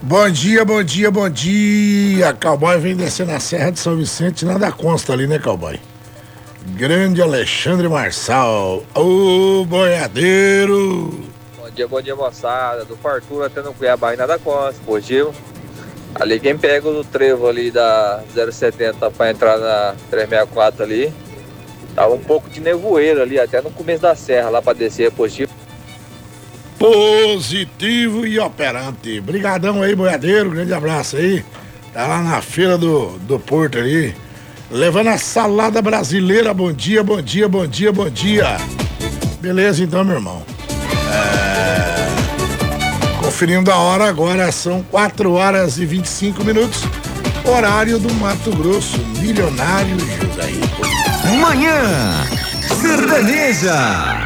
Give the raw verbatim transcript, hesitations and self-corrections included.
Bom dia, bom dia, bom dia. Cowboy vem descendo a Serra de São Vicente, nada consta ali, né, Cowboy? Grande Alexandre Marçal, o boiadeiro. Bom dia, bom dia, moçada. Do Fartura até no Cuiabá e nada consta, positivo. Ali quem pega o trevo ali da zero setenta pra entrar na trezentos e sessenta e quatro ali, tava um pouco de nevoeiro ali, até no começo da serra lá pra descer, positivo. Positivo e operante. Brigadão aí, boiadeiro, grande abraço aí. Tá lá na feira do, do Porto ali, levando a salada brasileira. Bom dia, bom dia, bom dia, bom dia. Beleza então, meu irmão. É... Conferindo a hora agora, são quatro horas e vinte e cinco minutos. Horário do Mato Grosso, Milionário José. Manhã Sertaneja.